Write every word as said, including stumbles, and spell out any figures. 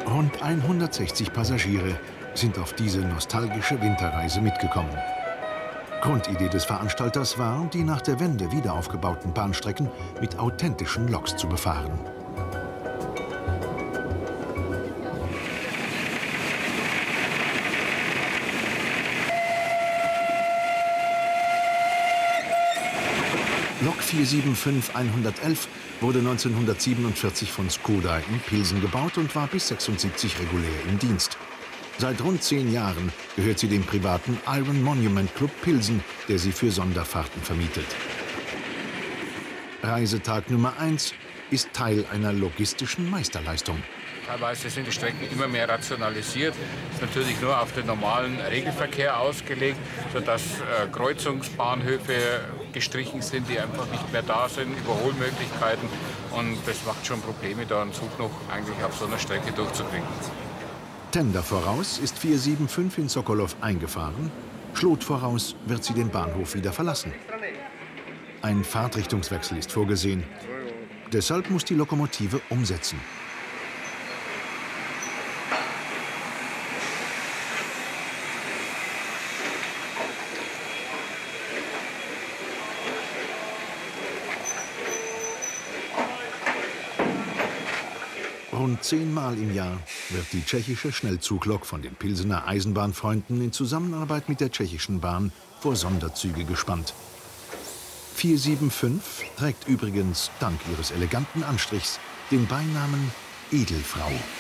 Rund hundertsechzig Passagiere sind auf diese nostalgische Winterreise mitgekommen. Grundidee des Veranstalters war, die nach der Wende wiederaufgebauten Bahnstrecken mit authentischen Loks zu befahren. Lok vier sieben fünf hundertelf wurde neunzehnhundertsiebenundvierzig von Škoda in Pilsen gebaut und war bis sechsundsiebzig regulär im Dienst. Seit rund zehn Jahren gehört sie dem privaten Iron Monument Club Pilsen, der sie für Sonderfahrten vermietet. Reisetag Nummer eins ist Teil einer logistischen Meisterleistung. Teilweise sind die Strecken immer mehr rationalisiert. Ist natürlich nur auf den normalen Regelverkehr ausgelegt, sodass äh, Kreuzungsbahnhöfe gestrichen sind, die einfach nicht mehr da sind, Überholmöglichkeiten. Und das macht schon Probleme, da einen Zug noch eigentlich auf so einer Strecke durchzubringen. Tender voraus ist vier sieben fünf in Sokolov eingefahren. Schlot voraus wird sie den Bahnhof wieder verlassen. Ein Fahrtrichtungswechsel ist vorgesehen. Deshalb muss die Lokomotive umsetzen. Rund zehnmal im Jahr wird die tschechische Schnellzuglok von den Pilsener Eisenbahnfreunden in Zusammenarbeit mit der tschechischen Bahn vor Sonderzüge gespannt. vier sieben fünf trägt übrigens dank ihres eleganten Anstrichs den Beinamen Edelfrau.